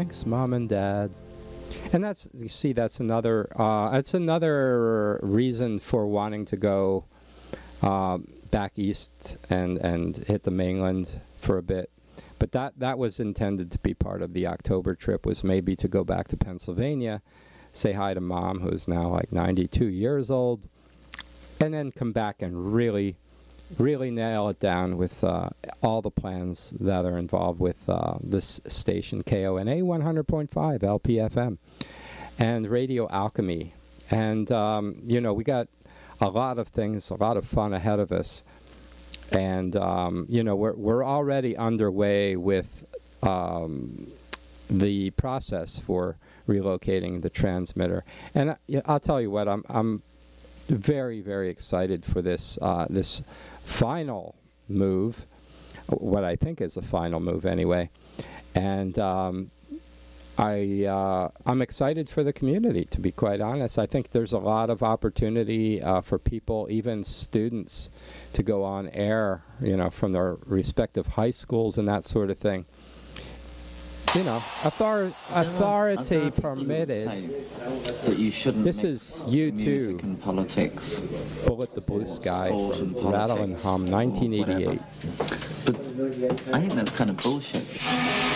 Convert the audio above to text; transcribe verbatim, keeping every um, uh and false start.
Thanks, Mom and Dad. And that's, you see, that's another, uh, that's another reason for wanting to go uh, back east and, and hit the mainland for a bit. But that, that was intended to be part of the October trip, was maybe to go back to Pennsylvania, say hi to Mom, who's now like ninety-two years old, and then come back and really, really nail it down with uh, all the plans that are involved with uh, this station, K O N A one hundred point five L P F M, and Radio Alchemy. And, um, you know, we got a lot of things, a lot of fun ahead of us. And, um, you know, we're, we're already underway with um, the process for relocating the transmitter. And I, I'll tell you what, I'm, I'm very, very excited for this, uh, this final move, what I think is a final move anyway. And um, I, uh, I'm excited for the community, to be quite honest. I think there's a lot of opportunity uh, for people, even students, to go on air, you know, from their respective high schools and that sort of thing. You know, author authority permitted. That you shouldn't this is U two. Music and politics. Bullet the Blue Sky from Rattle and Hum, nineteen eighty-eight. But I think that's kind of bullshit.